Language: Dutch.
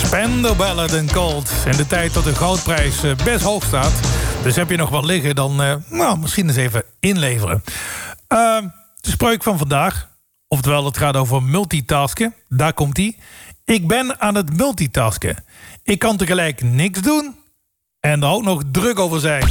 Spandau Ballet en Cold. In de tijd dat de goudprijs best hoog staat. Dus heb je nog wat liggen, dan misschien eens even inleveren. De spreuk van vandaag. Oftewel, het gaat over multitasken. Daar komt-ie. Ik ben aan het multitasken. Ik kan tegelijk niks doen en er ook nog druk over zijn.